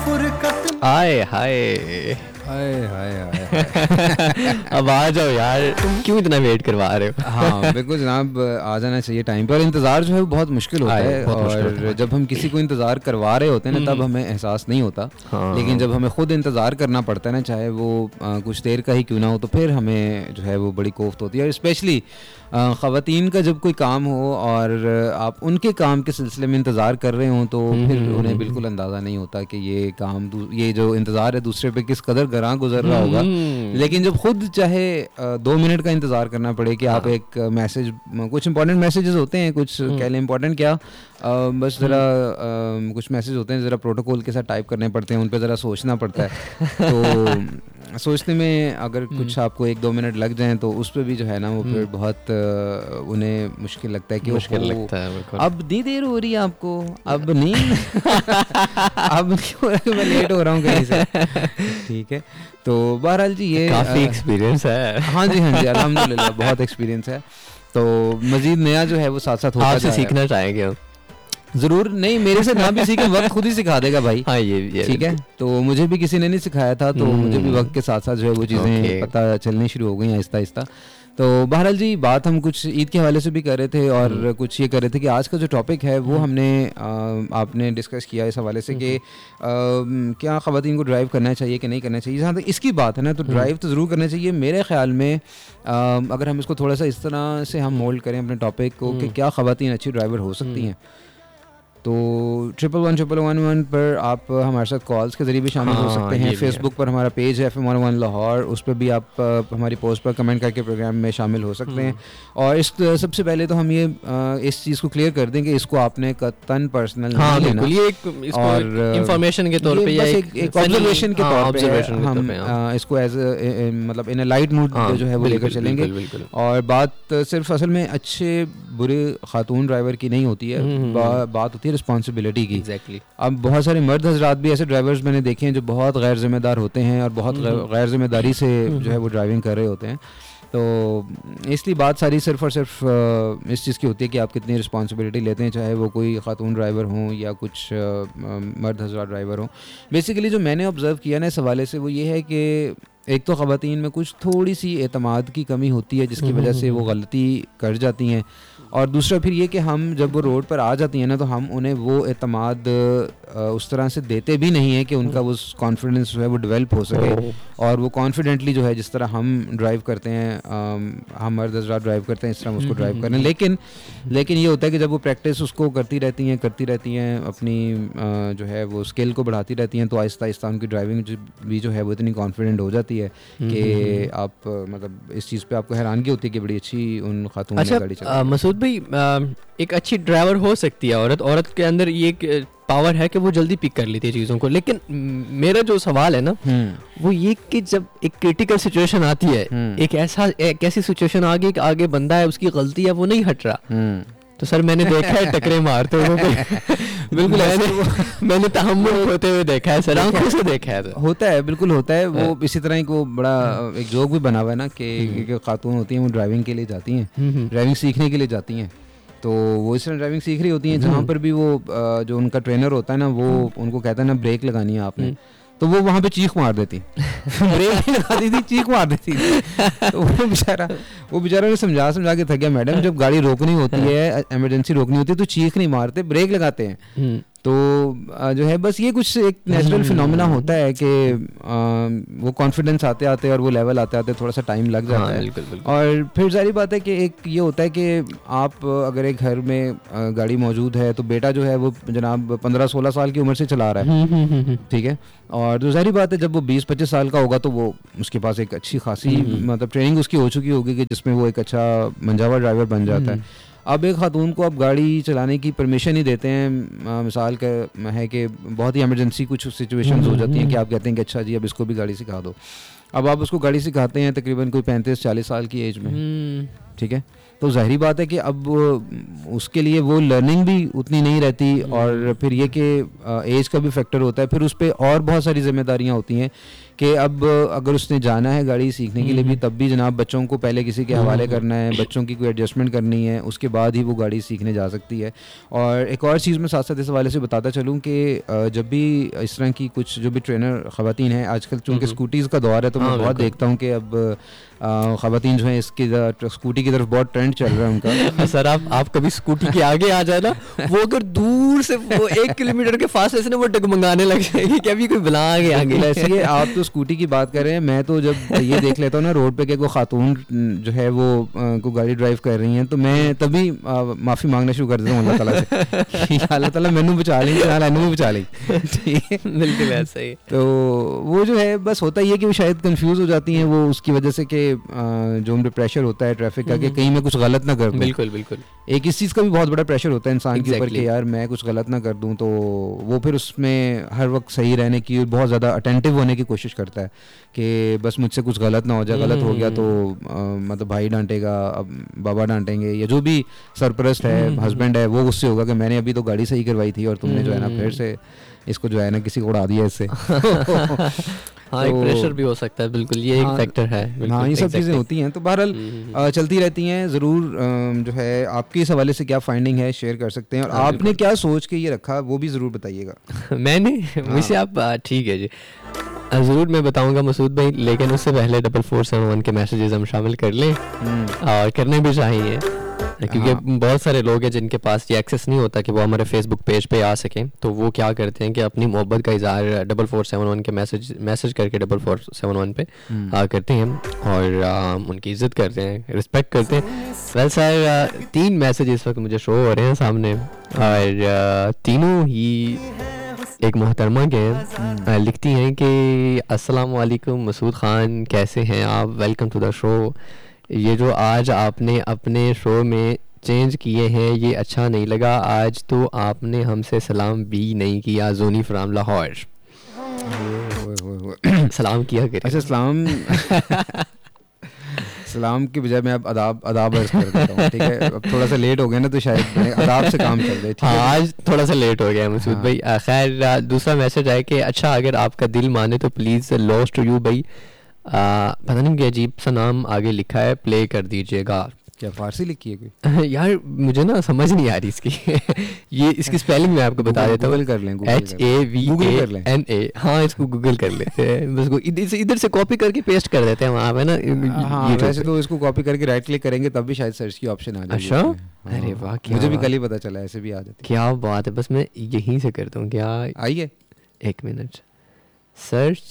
हाय हाय हाय हाय हाय अब आ जाओ यार, तुम क्यों इतना वेट करवा रहे हो? हाँ बिल्कुल जनाब, आ जाना चाहिए टाइम पे। और इंतज़ार जो है वो बहुत मुश्किल होता है, और जब हम किसी को इंतज़ार करवा रहे होते हैं ना तब हमें एहसास नहीं होता। लेकिन जब हमें खुद इंतज़ार करना पड़ता है ना, चाहे वो कुछ देर का ही क्यों ना हो, तो फिर हमें जो है वो बड़ी कोफ्त होती है। और स्पेशली ख़वातीन का जब कोई काम हो और आप उनके काम के सिलसिले में इंतज़ार कर रहे हों, तो फिर उन्हें बिल्कुल अंदाज़ा नहीं होता कि ये काम, ये जो इंतज़ार है दूसरे पे किस कदर गरां गुजर रहा होगा। लेकिन जब खुद चाहे 2 मिनट का इंतज़ार करना पड़े कि आप एक मैसेज, कुछ इंपॉर्टेंट मैसेजेस होते हैं, कुछ कह लें इंपॉर्टेंट क्या, बस ज़रा कुछ मैसेज होते हैं ज़रा प्रोटोकॉल के साथ टाइप करने पड़ते हैं, उन पर ज़रा सोचना पड़ता है। तो सोचने में अगर कुछ आपको 1-2 मिनट लग जाएं तो उस पर भी जो है ना वो फिर बहुत उन्हें मुश्किल लगता है कि मुश्किल लगता है। अब दी देर हो रही है आपको, अब नहीं अब नहीं हो रहा कि मैं लेट हो रहा हूँ कहीं से। ठीक है, तो बहरहाल जी ये काफ़ी एक्सपीरियंस है। हाँ जी अल्हम्दुलिल्लाह बहुत एक्सपीरियंस है। तो मजीद नया जो है वो साथ साथ होता आपसे सीखना चाहेंगे हम। जरूर, नहीं मेरे से ना भी सीखे, वक्त खुद ही सिखा देगा भाई। हाँ ये ठीक है, तो मुझे भी किसी ने नहीं सिखाया था, तो मुझे भी वक्त के साथ साथ जो है वो चीज़ें पता चलनी शुरू हो गई आहिस्ता आहिस्ता। तो बहरहाल जी बात हम कुछ ईद के हवाले से भी कर रहे थे, और कुछ ये कर रहे थे कि आज का जो टॉपिक है वो हमने आपने डिस्कस किया इस हवाले से कि क्या ख़वातीन को ड्राइव करना चाहिए कि नहीं करना चाहिए। जहाँ तक इसकी बात है ना, तो ड्राइव तो ज़रूर करना चाहिए मेरे ख़्याल में। अगर हम इसको थोड़ा सा इस तरह से हम मोल्ड करें अपने टॉपिक को कि क्या ख़वातीन अच्छी ड्राइवर हो सकती हैं, तो 111111 पर आप हमारे साथ कॉल्स के ज़रिए भी शामिल हो सकते हैं। फेसबुक पर हमारा पेज है FM 101 लाहौर, उस पर भी आप हमारी पोस्ट पर कमेंट करके प्रोग्राम में शामिल हो सकते हैं। और इस सबसे पहले तो हम ये इस चीज़ को क्लियर कर दें कि इसको आपने कतन पर्सनल नहीं लेना, ये एक इंफॉर्मेशन के तौर पे या एक ऑब्जर्वेशन के तौर पे हम इसको एज मतलब इन लाइट मूड जो है वो लेकर चलेंगे। और बात सिर्फ असल में अच्छे बुरे खातून ड्राइवर की नहीं होती है, बात होती है रिस्पॉन्सिबिलिटी की। Exactly. अब बहुत सारे मर्द हजरात भी ऐसे ड्राइवर्स मैंने देखे हैं जो बहुत गैर जिम्मेदार होते हैं और बहुत गैर जिम्मेदारी से जो है वो ड्राइविंग कर रहे होते हैं। तो इसलिए बात सारी सिर्फ और सिर्फ इस चीज़ की होती है कि आप कितनी रिस्पॉन्सिबिलिटी लेते हैं, चाहे वो कोई खातून ड्राइवर हों या कुछ मर्द हजरात ड्राइवर हों। बेसिकली जो मैंने ऑब्ज़र्व किया ना इस हवाले से वो ये है कि एक तो ख़वातीन में कुछ थोड़ी सी एतमाद की कमी होती है जिसकी वजह से वो गलती कर जाती हैं, और दूसरा फिर ये कि हम जब वो रोड पर आ जाती हैं ना तो हम उन्हें वो एतमाद उस तरह से देते भी नहीं हैं कि उनका वो कॉन्फिडेंस जो है वो डेवलप हो सके, और वो कॉन्फिडेंटली जो है जिस तरह हम ड्राइव करते हैं, हम मर्द हज़रात ड्राइव करते हैं इस तरह उसको ड्राइव करें। लेकिन ये होता है कि जब वो प्रैक्टिस उसको करती रहती हैं अपनी जो है वो स्किल को बढ़ाती रहती हैं, तो आहिस्ता आहिस्ता उनकी ड्राइविंग भी जो है वो इतनी कॉन्फिडेंट हो जाती है कि आप मतलब इस चीज़ पे आपको हैरानगी होती है कि बड़ी अच्छी उन खातून ने गाड़ी चलाई। मसूद भाई, एक अच्छी ड्राइवर हो सकती है औरत के अंदर ये एक पावर है कि वो जल्दी पिक कर लेती है चीज़ों को। लेकिन मेरा जो सवाल है ना वो ये कि जब एक क्रिटिकल सिचुएशन आती है, एक ऐसी सिचुएशन आ गई कि आगे बंदा है, उसकी गलती है, वो नहीं हट रहा, तो सर मैंने देखा है टकरे मारते हुए बिल्कुल मैंने तहम्मुल होते हुए देखा है सर, आंखों से देखा है। होता है, बिल्कुल होता है। वो इसी तरह एक वो बड़ा एक जोक भी बना हुआ है ना कि खातून होती हैं वो ड्राइविंग के लिए जाती हैं, ड्राइविंग सीखने के लिए जाती हैं, तो वो इस तरह ड्राइविंग सीख रही होती हैं जहाँ पर भी वो जो उनका ट्रेनर होता है ना वो उनको कहता है ना ब्रेक लगानी है आपने, तो वो वहाँ पे चीख मार देती ब्रेक नहीं लगाती थी, चीख मार देती थी। तो वो बेचारा ने समझा के थक गया, मैडम जब गाड़ी रोकनी होती है, इमरजेंसी रोकनी होती है तो चीख नहीं मारते, ब्रेक लगाते हैं। तो जो है बस ये कुछ एक नेचुरल फिनोमेना होता है कि वो कॉन्फिडेंस आते आते और वो लेवल आते आते थोड़ा सा टाइम लग जाता है। बिल्कुल। और फिर जारी बात है कि एक ये होता है कि आप अगर एक घर में गाड़ी मौजूद है तो बेटा जो है वो जनाब 15-16 साल की उम्र से चला रहा है, ठीक है, और तो जारी बात है जब वो 20-25 साल का होगा तो वो उसके पास एक अच्छी खासी मतलब ट्रेनिंग उसकी हो चुकी होगी कि जिसमें वो एक अच्छा मंजावर ड्राइवर बन जाता है। अब एक खातून को आप गाड़ी चलाने की परमिशन ही देते हैं, मिसाल का है कि बहुत ही इमरजेंसी कुछ सिचुएशंस हो जाती हैं कि आप कहते हैं कि अच्छा जी अब इसको भी गाड़ी सिखा दो। अब आप उसको गाड़ी सिखाते हैं तकरीबन कोई 35-40 साल की एज में, ठीक है, तो ज़ाहिरी बात है कि अब उसके लिए वो लर्निंग भी उतनी नहीं रहती, और फिर ये कि एज का भी फैक्टर होता है, फिर उस पर और बहुत सारी जिम्मेदारियाँ होती हैं कि अब अगर उसने जाना है गाड़ी सीखने के लिए भी, तब भी जनाब बच्चों को पहले किसी के हवाले करना है, बच्चों की कोई एडजस्टमेंट करनी है, उसके बाद ही वो गाड़ी सीखने जा सकती है। और एक और चीज़ मैं साथ साथ इस हवाले से बताता चलूँ कि जब भी इस तरह की कुछ जो भी ट्रेनर ख़वातीन हैं, आजकल चूँकि स्कूटीज़ का दौर है, तो मैं बहुत देखता हूँ कि अब ख़वातीन जो हैं इसकी स्कूटी की तरफ बहुत ट्रेंड चल रहा है उनका। सर आप कभी स्कूटी के आगे आ जाए ना, वो अगर दूर से वो 1 किलोमीटर के फासले से ना वो डगमगाने लग जाएगी कि अभी कोई बुला आगे आगे। ऐसे ही आप तो स्कूटी की बात कर रहे हैं, मैं तो जब ये देख लेता हूँ ना रोड पे कि कोई खातून जो है वो को गाड़ी ड्राइव कर रही हैं, तो मैं तभी माफ़ी मांगना शुरू कर देता हूँ अल्लाह ताला से, अल्लाह ताला मैनू बचा लें, मैनू बचा लें। ठीक है, बिल्कुल ऐसा ही। तो वो जो है बस होता ही है कि वो शायद कंफ्यूज हो जाती हैं, वो उसकी वजह से कि जो उन पे प्रेशर होता है ट्रैफिक का कि कहीं मैं कुछ गलत ना कर दूं। बिल्कुल बिल्कुल। एक इस चीज़ का भी बहुत बड़ा प्रेशर होता है इंसान के ऊपर कि यार मैं कुछ गलत ना कर दूं, तो वो फिर उसमें हर वक्त सही रहने की, बहुत ज़्यादा अटेंटिव होने की कोशिश करता है कि बस मुझसे कुछ गलत ना हो जाए, गलत हो गया तो मतलब भाई डांटेगा, अब बाबा डांटेंगे, या जो भी सरपरस्त है, हस्बैंड है, वो गुस्से होगा कि मैंने अभी तो गाड़ी सही करवाई थी और तुमने जो है ना फिर से इसको जो है ना किसी को उड़ा दिया इससे। हाँ, एक प्रेशर भी हो सकता है, बिल्कुल ये एक फैक्टर है। हाँ, ये सब चीज़ें होती हैं, तो बहरहाल चलती रहती हैं। ज़रूर जो है आपकी इस हवाले से क्या फाइंडिंग है शेयर कर सकते हैं, और आपने क्या सोच के ये रखा वो भी ज़रूर बताइएगा। मैंने मुझसे आप ठीक है जी, ज़रूर मैं बताऊंगा मसूद भाई, लेकिन उससे पहले 4471 के मैसेजेस हम शामिल कर लें, और करने भी चाहिए, क्योंकि बहुत सारे लोग हैं जिनके पास ये एक्सेस नहीं होता कि वो हमारे फेसबुक पेज पे आ सकें, तो वो क्या करते हैं कि अपनी मोहब्बत का इज़हार 4471 के मैसेज करके 4471 पे करते हैं, और उनकी इज़्ज़त करते हैं, रिस्पेक्ट करते हैं। वेल सर, 3 मैसेज इस वक्त मुझे शो हो रहे हैं सामने, और तीनों ही एक मोहतरमा के लिखती हैं कि अस्सलाम वालेकुम मसूद ख़ान, कैसे हैं आप, वेलकम टू द शो। ये जो आज आपने अपने शो में चेंज किए हैं ये अच्छा नहीं लगा, आज तो आपने हमसे सलाम भी नहीं किया। जोनी फ्राम लाहौर। सलाम किया करें। अच्छा, सलाम की बजाय मैं अब अदाब अर्ज कर देता हूँ, ठीक है। अब थोड़ा सा लेट हो गया ना, तो शायद अदाब से काम चल रहा है। आज थोड़ा सा लेट हो गया मसूद भाई। खैर, दूसरा मैसेज आया कि अच्छा अगर आपका दिल माने तो प्लीज़ लॉस्ट टू यू भाई, पता नहीं क्या अजीब सा नाम आगे लिखा है, प्ले कर दीजिएगा। क्या फारसी लिखी है कोई? यार मुझे ना समझ नहीं आ रही इसकी ये इसकी स्पेलिंग मैं आपको बता देता हूँ। गूगल कर लें, HAVANA। हाँ, इसको गूगल कर लेते हैं, बस इधर से कॉपी करके पेस्ट कर देते हैं वहाँ पे ना। हाँ, वैसे तो इसको कॉपी करके राइट क्लिक करेंगे तब भी शायद सर्च की ऑप्शन आ जाएगी। अच्छा, अरे वाह, मुझे भी कल ही पता चला, ऐसे भी आ जाती। क्या बात है, बस मैं यहीं से करता हूँ। क्या आइए, 1 मिनट, सर्च,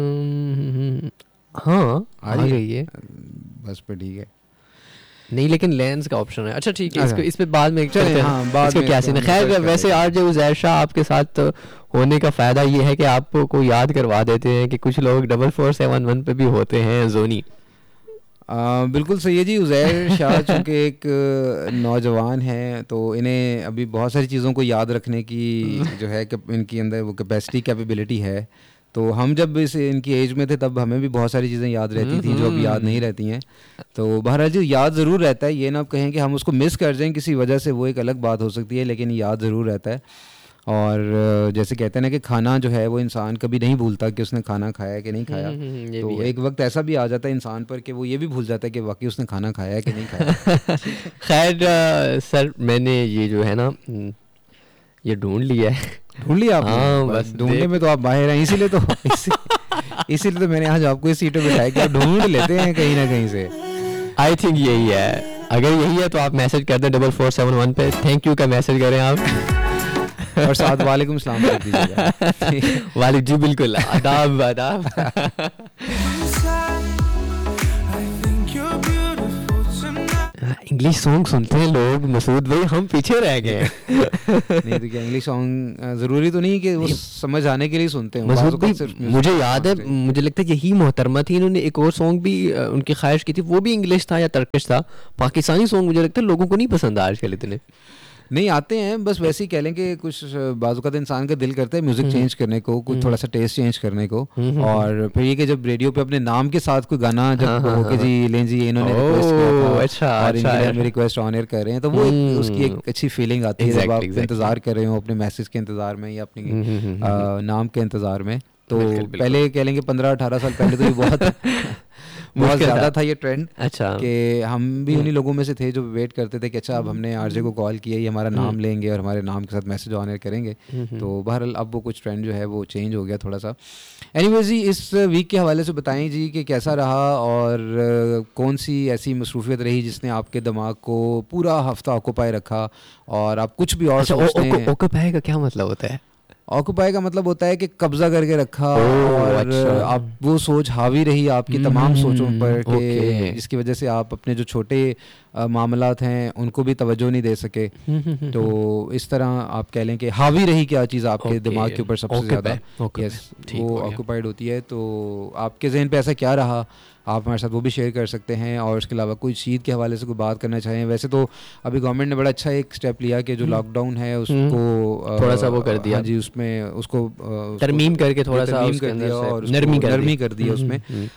हाँ आ गई है बस पे, ठीक है। नहीं, लेकिन लेंस का ऑप्शन है। अच्छा ठीक है, इसको इस पे बाद में चले, हाँ, बाद में क्या सीन है। खैर, वैसे आज जो उज़ैर शाह आपके साथ होने का फ़ायदा ये है कि आपको याद करवा देते हैं कि कुछ लोग 4471 पे भी होते हैं जोनी। बिल्कुल सही है जी। उज़ैर शाह चूँकि एक नौजवान हैं, तो इन्हें अभी बहुत सारी चीज़ों को याद रखने की जो है कि इनकी अंदर वो कैपेसिटी, कैपेबिलिटी है। तो हम जब इनकी एज में थे तब हमें भी बहुत सारी चीज़ें याद रहती थी जो अभी याद नहीं रहती हैं। तो बहरहाल जी, याद ज़रूर रहता है। ये ना आप कहें कि हम उसको मिस कर जाएं किसी वजह से, वो एक अलग बात हो सकती है, लेकिन याद ज़रूर रहता है। और जैसे कहते हैं ना कि खाना जो है वो इंसान कभी नहीं भूलता कि उसने खाना खाया है कि नहीं खाया। तो एक वक्त ऐसा भी आ जाता है इंसान पर कि वो ये भी भूल जाता है कि वाकई उसने खाना खाया है कि नहीं खाया। खैर सर, मैंने ये जो है ना ये ढूंढ लिया है। ढूंढ लिया आपने? हाँ, बस ढूंढने में तो आप माहिर हैं, इसीलिए तो मैंने आज आपको इस सीट पे बिठाया कि आप ढूंढ लेते हैं कहीं ना कहीं से। आई थिंक यही है। अगर यही है तो आप मैसेज कर दें 4471 पे, थैंक यू का मैसेज करें आप, और साथ वालेकुम सलाम कर दीजिएगा। वालेकुम जी, बिल्कुल, आदाब आदाब। इंग्लिश सॉन्ग सुनते हैं लोग मसूद भाई, हम पीछे रह गए। नहीं तो क्या इंग्लिश सॉन्ग ज़रूरी तो नहीं कि वो समझ आने के लिए सुनते हैं मसूद भाई। मुझे याद है, मुझे लगता है यही मोहतरमा थी, इन्होंने एक और सॉन्ग भी उनकी ख्वाहिश की थी, वो भी इंग्लिश था या टर्किश था। पाकिस्तानी सॉन्ग मुझे लगता है लोगों को नहीं पसंद आजकल इतने। नहीं आते हैं, बस वैसे ही कह लें कि कुछ बाजू का इंसान का दिल करता है म्यूजिक चेंज करने को, कुछ थोड़ा सा टेस्ट चेंज करने को। और फिर ये कि जब रेडियो पे अपने नाम के साथ कोई गाना जब हो के जी लें जी इन्होंने रिक्वेस्ट किया था और इनके लिए हम रिक्वेस्ट ऑन एयर कर रहे हैं, तो वो उसकी एक अच्छी फीलिंग आती है जब आप इंतजार कर रहे हो अपने मैसेज के इंतजार में या अपने नाम के इंतजार में। तो पहले कह लेंगे 15-18 साल पहले तो ये बहुत ज़्यादा था ये ट्रेंड। अच्छा, कि हम भी उन्हीं लोगों में से थे जो वेट करते थे कि अच्छा अब हमने आरजे को कॉल किया, ये हमारा नाम लेंगे और हमारे नाम के साथ मैसेज ऑन एयर करेंगे। तो बहरहाल अब वो कुछ ट्रेंड जो है वो चेंज हो गया थोड़ा सा। एनीवेज जी, इस वीक के हवाले से बताएं जी कि कैसा रहा और कौन सी ऐसी मसरूफियत रही जिसने आपके दिमाग को पूरा हफ्ता ऑक्यूपाई रखा और आप कुछ भी और सोचते हैं। ऑक्यूपाई का क्या मतलब होता है? ऑक्यूपाई का मतलब होता है कि कब्जा करके रखा और आप वो सोच हावी रही आपकी तमाम सोचों पर कि जिसकी वजह से आप अपने जो छोटे मामलात हैं उनको भी तवज्जो नहीं दे सके। तो इस तरह आप कह लें कि हावी रही क्या चीज़ आपके दिमाग के ऊपर सबसे ज़्यादा, यस वो ऑक्यूपाइड होती है। तो आपके जहन पे ऐसा क्या रहा, आप हमारे साथ वो भी शेयर कर सकते हैं। और इसके अलावा कोई ईद के हवाले से कोई बात करना चाहें। वैसे तो अभी गवर्नमेंट ने बड़ा अच्छा एक स्टेप लिया कि जो लॉकडाउन है उसको थोड़ा सा वो कर दिया, जी उसमें उसको तरमीम करके थोड़ा सा उसके अंदर और नरमी कर दी उसमें।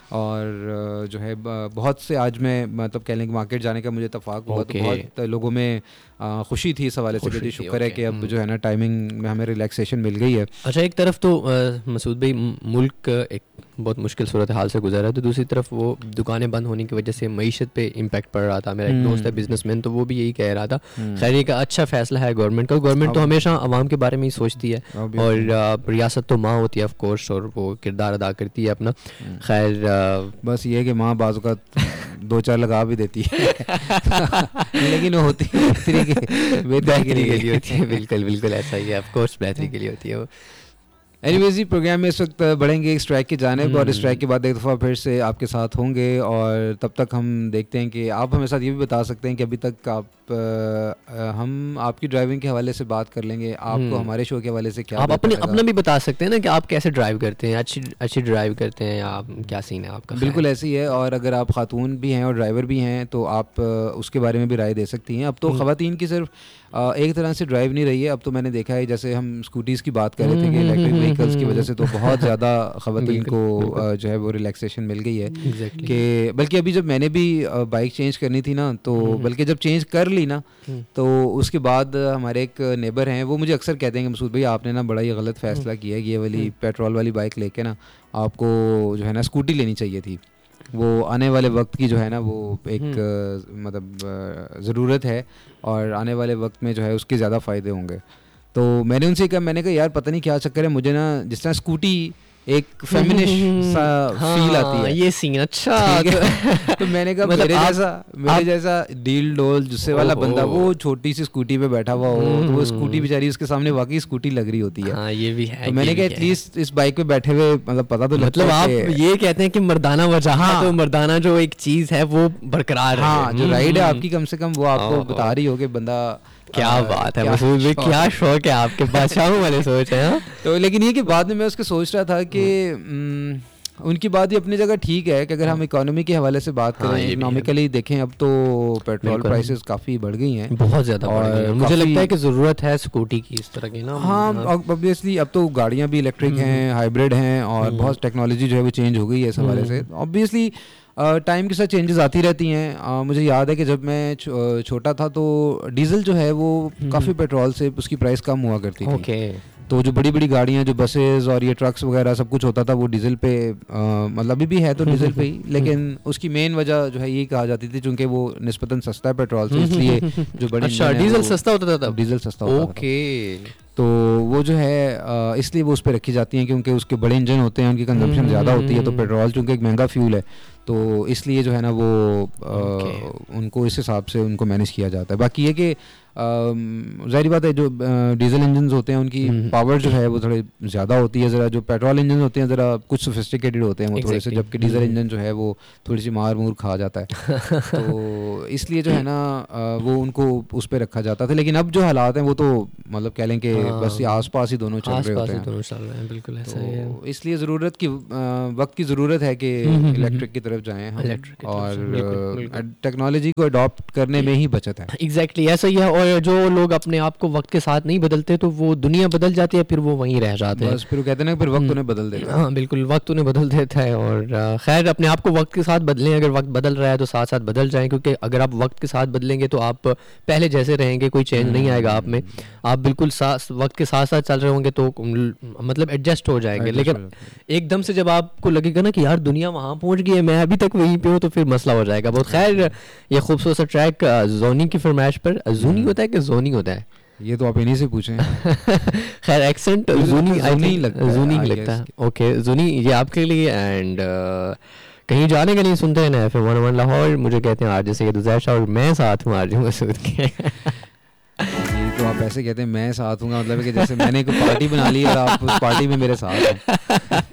और जो है बहुत से आज मैं मतलब कह लें कि मार्केट जाने का मुझे इत्तेफाक हुआ तो बहुत लोगों में खुशी थी इस हवाले से कि शुक्र है कि अब जो है ना टाइमिंग में हमें रिलैक्सेशन मिल गई है। अच्छा, एक तरफ तो मसूद भाई मुल्क एक बहुत मुश्किल सूरत हाल से गुजरा है, तो दूसरी तरफ वो दुकानें बंद होने की वजह से मईशत पे इम्पैक्ट पड़ रहा था। मेरा एक दोस्त है बिजनेसमैन, तो वो भी यही कह रहा था। खैर ये का अच्छा फैसला है गवर्नमेंट का। गवर्नमेंट तो हमेशा आवाम के बारे में ही सोचती है और रियासत तो माँ होती है ऑफ कोर्स और वो किरदार अदा करती है अपना। खैर बस ये है कि माँ बाजू का 2-4 लगा भी देती है लेकिन वो होती है बेहतरी के लिए होती है। बिल्कुल बिल्कुल ऐसा ही है, ऑफ कोर्स बेहतरी के लिए होती है वो। एनीवेज जी, प्रोग्राम में इस वक्त बढ़ेंगे एक स्ट्राइक की जानिब और इस स्ट्राइक के बाद एक दफ़ा फिर से आपके साथ होंगे। और तब तक हम देखते हैं कि आप हमें साथ ये भी बता सकते हैं कि अभी तक आप हम आपकी ड्राइविंग के हवाले से बात कर लेंगे, आपको हमारे शो के हवाले से क्या आप अपना भी बता सकते हैं ना कि आप कैसे ड्राइव करते हैं, अच्छी ड्राइव करते हैं या क्या सीन है आपका? बिल्कुल ऐसी है। और अगर आप खातून भी हैं और ड्राइवर भी हैं तो आप उसके बारे में भी राय दे सकती हैं। अब तो ख़वातीन की सिर्फ एक तरह से ड्राइव नहीं रही है, अब तो मैंने देखा है जैसे हम स्कूटीज़ की बात कर रहे थे कि इलेक्ट्रिक व्हीकल्स की वजह से तो बहुत ज़्यादा ख़वातीन को जो है वो रिलैक्सेशन मिल गई है कि बल्कि अभी जब मैंने भी बाइक चेंज करनी थी ना तो बल्कि जब चेंज कर ली ना तो उसके बाद हमारे एक नेबर हैं वो मुझे अक्सर कहते हैं कि मसूद भाई आपने ना बड़ा ही गलत फैसला किया है, ये वाली पेट्रोल वाली बाइक लेके ना आपको जो है ना स्कूटी लेनी चाहिए थी। वो आने वाले वक्त की जो है ना वो एक मतलब ज़रूरत है और आने वाले वक्त में जो है उसके ज़्यादा फ़ायदे होंगे। तो मैंने उनसे कहा, मैंने कहा यार पता नहीं क्या चक्कर है, मुझे ना जिस तरह स्कूटी एक फेमिनिश सा फील आती है ये सीन। अच्छा तो मैंने कहा मतलब मेरे जैसा डील डोल जुस्से वाला बंदा वो छोटी सी स्कूटी पे बैठा हुआ हो तो वो स्कूटी बेचारी उसके सामने वाकई स्कूटी लग रही होती है। हाँ, ये भी है। तो मैंने कहा एटलीस्ट इस बाइक पे बैठे हुए मतलब पता तो मतलब आप ये कहते हैं कि मर्दाना वजह तो मर्दाना जो एक चीज है वो बरकरार है। हाँ, जो राइड है आपकी कम से कम वो आपको बता रही हो कि बंदा क्या बात है मसूद भाई, क्या शौक है आपके बादशाहों वाले सोच है। तो लेकिन ये कि बाद में मैं उसके सोच रहा था कि उनकी बात ही अपनी जगह ठीक है कि अगर हम इकोनॉमी के हवाले से बात करें, इकोनॉमिकली देखें, अब तो पेट्रोल प्राइसेस काफ़ी बढ़ गई हैं बहुत ज़्यादा। और मुझे लगता है कि ज़रूरत है स्कूटी की इस तरह की ना। हाँ, ऑब्वियसली अब तो गाड़ियाँ भी इलेक्ट्रिक हैं, हाइब्रिड हैं और बहुत टेक्नोलॉजी जो है वो चेंज हो गई है इस हवाले से। ऑब्वियसली टाइम के साथ चेंजेस आती रहती हैं। मुझे याद है कि जब मैं छोटा था तो डीजल जो है वो काफ़ी पेट्रोल से उसकी प्राइस कम हुआ करती थी। तो जो बड़ी बड़ी गाड़ियाँ जो बसेस और ये ट्रक्स वगैरह सब कुछ होता था वो डीजल पे मतलब अभी भी है तो डीजल पे ही, लेकिन उसकी मेन वजह जो है ये कहा जाती थी चूँकि वो निस्बतन सस्ता है पेट्रोल से, इसलिए जो बड़ी डीजल सस्ता होता था, डीजल सस्ता होता था। तो वो जो है इसलिए वो उस पर रखी जाती हैं क्योंकि उसके बड़े इंजन होते हैं, उनकी कंजम्पशन ज़्यादा होती है। तो पेट्रोल चूँकि एक महंगा फ्यूल है तो इसलिए जो है ना वो उनको इस हिसाब से उनको मैनेज किया जाता है। बाकी ये कि ज़ाहिर बात है जो डीजल इंजन होते हैं उनकी पावर जो है वो थोड़ी ज़्यादा होती है, ज़रा जो पेट्रोल इंजन होते हैं ज़रा कुछ सोफिस्टिकेटेड होते हैं वो थोड़े से, जबकि डीजल इंजन जो है वो थोड़ी सी मार मूर खा जाता है तो इसलिए जो है ना वो उनको उस पर रखा जाता था। लेकिन अब जो हालात हैं वो तो मतलब कह लें कि बस आस पास ही दोनों चल रहे होते हैं। बिल्कुल ऐसा ही है। इसलिए ज़रूरत की वक्त की ज़रूरत है कि इलेक्ट्रिक की तरफ जाएँ हम और टेक्नोलॉजी को अडॉप्ट करने में ही बचत है। एग्जैक्टली ऐसा ही है। और और जो लोग अपने आप को वक्त के साथ नहीं बदलते तो वो दुनिया बदल जाती है, फिर वो वहीं रह जाते हैं। बस फिर वो कहते हैं ना, फिर वक्त उन्हें बदल देता है। हाँ बिल्कुल, वक्त उन्हें बदल देता है। और खैर अपने आप को वक्त के साथ बदलें, अगर वक्त बदल रहा है तो साथ साथ बदल जाएं, क्योंकि अगर आप वक्त के साथ बदलेंगे तो आप पहले जैसे रहेंगे, कोई चेंज नहीं आएगा आप में। आप बिल्कुल वक्त के साथ साथ चल रहे होंगे तो मतलब एडजस्ट हो जाएंगे। लेकिन एकदम से जब आपको लगेगा ना कि यार दुनिया वहाँ पहुँच गई है, मैं अभी तक वहीं पे हूँ, तो फिर मसला हो जाएगा बहुत। खैर ये खूबसूरत सा ट्रैक जोनी की फरमाइश पर, जूनी होता है कि जोनी होता है, ये तो आप इन्हीं से पूछें। खैर एक्सेंट जूनी लगता है। ओके जूनी, ये आपके लिए। एंड कहीं जाने का नहीं सुनते हैं ना FM 101 लाहौर। मुझे कहते हैं आरजे सैयद उज़ैर और मैं साथ हूँ आरजे मसूद के। ये तो आप ऐसे कहते हैं मैं साथ हूँ, मतलब कि जैसे मैंने कोई पार्टी बना ली और आप उस पार्टी में मेरे साथ हैं।